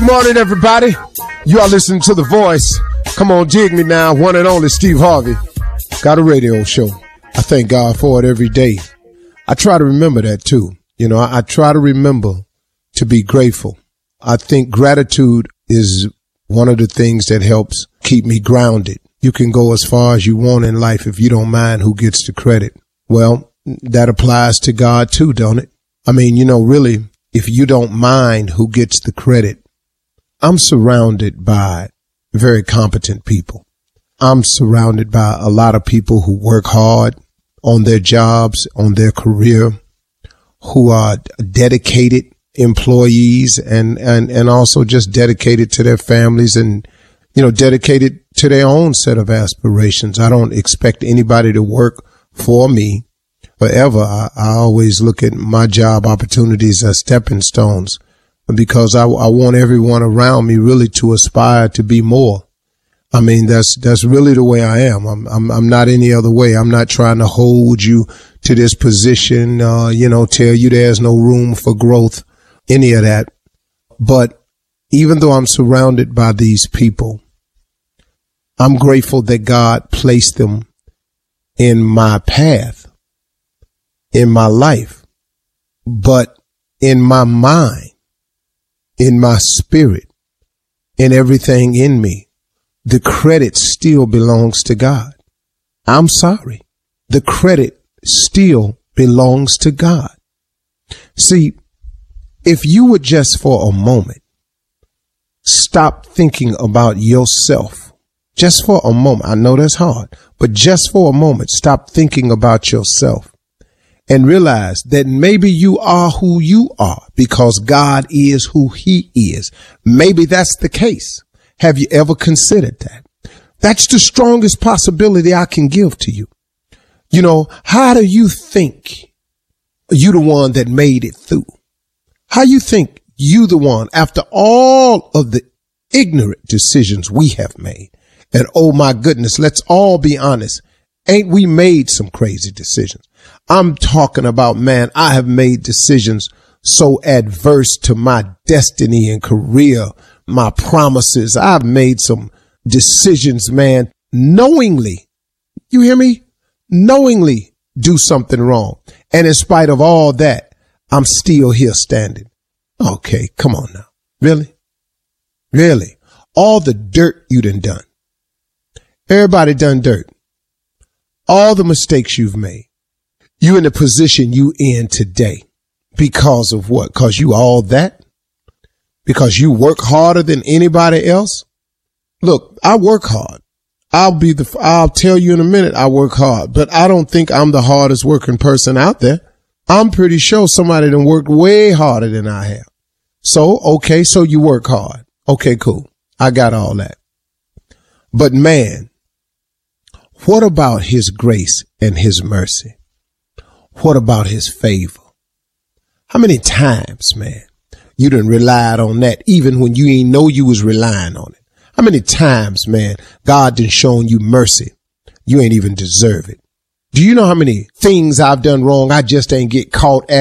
Morning, everybody. You are listening to The Voice. Come on, dig me now. One and only Steve Harvey. Got a radio show. I thank God for it every day. I try to remember that too. You know, I try to remember to be grateful. I think gratitude is one of the things that helps keep me grounded. You can go as far as you want in life if you don't mind who gets the credit. Well, that applies to God too, don't it? I mean, you know, really, if you don't mind who gets the credit, I'm surrounded by very competent people. I'm surrounded by a lot of people who work hard on their jobs, on their career, who are dedicated employees and also just dedicated to their families and, you know, dedicated to their own set of aspirations. I don't expect anybody to work for me forever. I always look at my job opportunities as stepping stones because I want everyone around me really to aspire to be more. I mean, that's really the way I am. I'm not any other way. I'm not trying to hold you to this position, tell you there's no room for growth, any of that. But even though I'm surrounded by these people, I'm grateful that God placed them in my path, in my life, but in my mind, in my spirit, in everything in me. The credit still belongs to God. I'm sorry. The credit still belongs to God. See, if you would just for a moment stop thinking about yourself, just for a moment, I know that's hard, but just for a moment, stop thinking about yourself and realize that maybe you are who you are because God is who he is. Maybe that's the case. Have you ever considered that? That's the strongest possibility I can give to you. You know, how do you think you the one that made it through? How you think you the one after all of the ignorant decisions we have made? And oh my goodness, let's all be honest. Ain't we made some crazy decisions? I'm talking about, man, I have made decisions so adverse to my destiny and career, my promises. I've made some decisions, man, knowingly, you hear me? Knowingly do something wrong. And in spite of all that, I'm still here standing. Okay, come on now. Really? Really? All the dirt you done. Everybody done dirt. All the mistakes you've made. You in the position you in today. Because of what? Because you all that? Because you work harder than anybody else? Look, I work hard. I'll tell you in a minute I work hard, but I don't think I'm the hardest working person out there. I'm pretty sure somebody done worked way harder than I have. So, okay, so you work hard. Okay, cool. I got all that. But man, what about his grace and his mercy? What about his favor? How many times, man, you done relied on that even when you ain't know you was relying on it? How many times, man, God done shown you mercy? You ain't even deserve it. Do you know how many things I've done wrong? I just ain't get caught at